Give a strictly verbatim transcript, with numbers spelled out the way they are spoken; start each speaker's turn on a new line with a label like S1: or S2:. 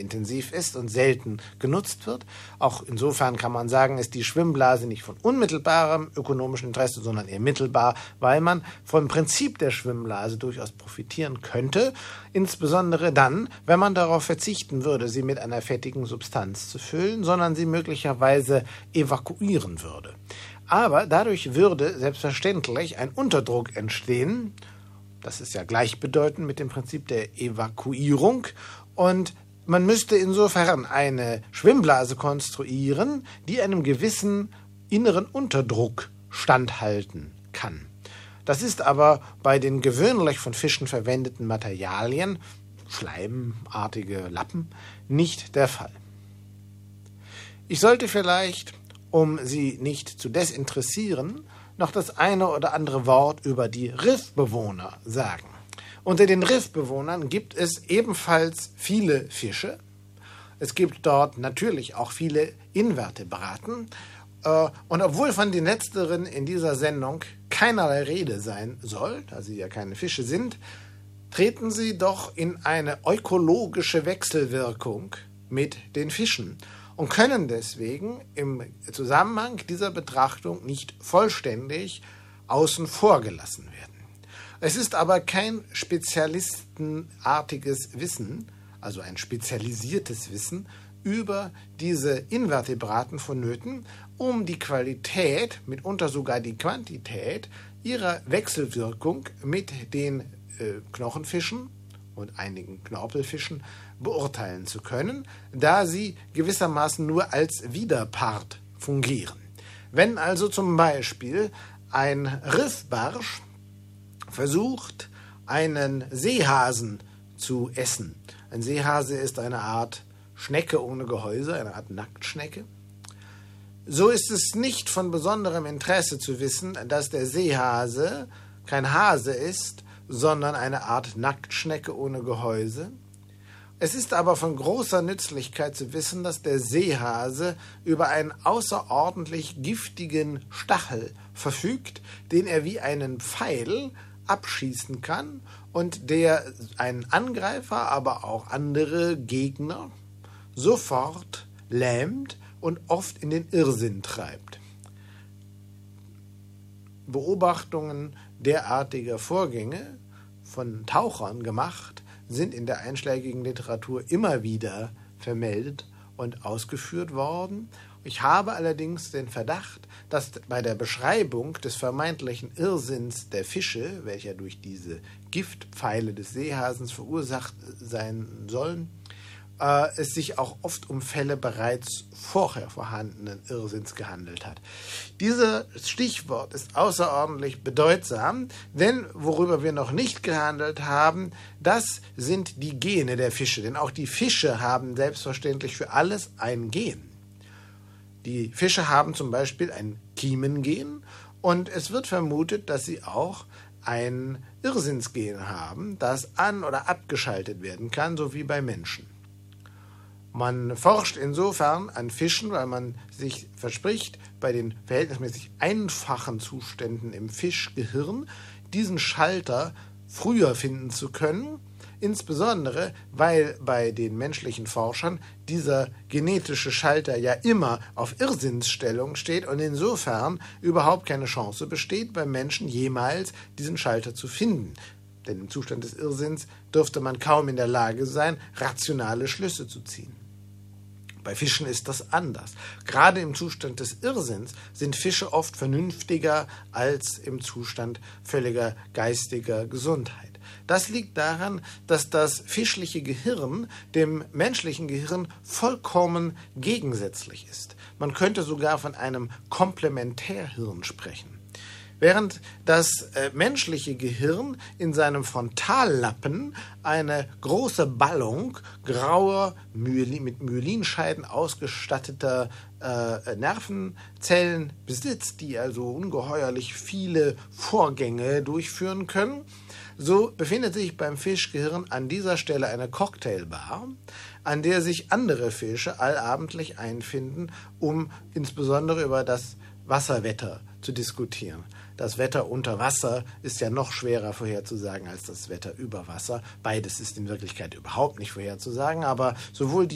S1: energieintensiv ist und selten genutzt wird. Auch insofern kann man sagen, ist die Schwimmblase nicht von unmittelbarem ökonomischen Interesse, sondern eher mittelbar, weil man vom Prinzip der Schwimmblase durchaus profitieren könnte, insbesondere dann, wenn man darauf verzichten würde, sie mit einer fettigen Substanz zu füllen, sondern sie möglicherweise evakuieren würde. Aber dadurch würde selbstverständlich ein Unterdruck entstehen. Das ist ja gleichbedeutend mit dem Prinzip der Evakuierung. Und man müsste insofern eine Schwimmblase konstruieren, die einem gewissen inneren Unterdruck standhalten kann. Das ist aber bei den gewöhnlich von Fischen verwendeten Materialien, schleimartige Lappen, nicht der Fall. Ich sollte vielleicht, um Sie nicht zu desinteressieren, noch das eine oder andere Wort über die Riffbewohner sagen. Unter den Riffbewohnern gibt es ebenfalls viele Fische. Es gibt dort natürlich auch viele Invertebraten. Und obwohl von den letzteren in dieser Sendung keinerlei Rede sein soll, da sie ja keine Fische sind, treten sie doch in eine ökologische Wechselwirkung mit den Fischen und können deswegen im Zusammenhang dieser Betrachtung nicht vollständig außen vor gelassen werden. Es ist aber kein spezialistenartiges Wissen, also ein spezialisiertes Wissen über diese Invertebraten vonnöten, um die Qualität, mitunter sogar die Quantität ihrer Wechselwirkung mit den äh, Knochenfischen und einigen Knorpelfischen beurteilen zu können, da sie gewissermaßen nur als Widerpart fungieren. Wenn also zum Beispiel ein Riffbarsch versucht, einen Seehasen zu essen. Ein Seehase ist eine Art Schnecke ohne Gehäuse, eine Art Nacktschnecke. So ist es nicht von besonderem Interesse zu wissen, dass der Seehase kein Hase ist, sondern eine Art Nacktschnecke ohne Gehäuse. Es ist aber von großer Nützlichkeit zu wissen, dass der Seehase über einen außerordentlich giftigen Stachel verfügt, den er wie einen Pfeil abschießen kann und der einen Angreifer, aber auch andere Gegner sofort lähmt und oft in den Irrsinn treibt. Beobachtungen derartiger Vorgänge von Tauchern gemacht, sind in der einschlägigen Literatur immer wieder vermeldet und ausgeführt worden. Ich habe allerdings den Verdacht, dass bei der Beschreibung des vermeintlichen Irrsinns der Fische, welcher durch diese Giftpfeile des Seehasens verursacht sein sollen, äh, es sich auch oft um Fälle bereits vorher vorhandenen Irrsinns gehandelt hat. Dieses Stichwort ist außerordentlich bedeutsam, denn worüber wir noch nicht gehandelt haben, das sind die Gene der Fische. Denn auch die Fische haben selbstverständlich für alles ein Gen. Die Fische haben zum Beispiel ein Kiemengen und es wird vermutet, dass sie auch ein Irrsinnsgen haben, das an- oder abgeschaltet werden kann, so wie bei Menschen. Man forscht insofern an Fischen, weil man sich verspricht, bei den verhältnismäßig einfachen Zuständen im Fischgehirn diesen Schalter früher finden zu können, insbesondere weil bei den menschlichen Forschern dieser genetische Schalter ja immer auf Irrsinnsstellung steht und insofern überhaupt keine Chance besteht, beim Menschen jemals diesen Schalter zu finden. Denn im Zustand des Irrsinns dürfte man kaum in der Lage sein, rationale Schlüsse zu ziehen. Bei Fischen ist das anders. Gerade im Zustand des Irrsinns sind Fische oft vernünftiger als im Zustand völliger geistiger Gesundheit. Das liegt daran, dass das fischliche Gehirn dem menschlichen Gehirn vollkommen gegensätzlich ist. Man könnte sogar von einem Komplementärhirn sprechen. Während das äh, menschliche Gehirn in seinem Frontallappen eine große Ballung grauer, Myelin, mit Myelinscheiden ausgestatteter äh, Nervenzellen besitzt, die also ungeheuerlich viele Vorgänge durchführen können, so befindet sich beim Fischgehirn an dieser Stelle eine Cocktailbar, an der sich andere Fische allabendlich einfinden, um insbesondere über das Wasserwetter zu diskutieren. Das Wetter unter Wasser ist ja noch schwerer vorherzusagen als das Wetter über Wasser. Beides ist in Wirklichkeit überhaupt nicht vorherzusagen, aber sowohl die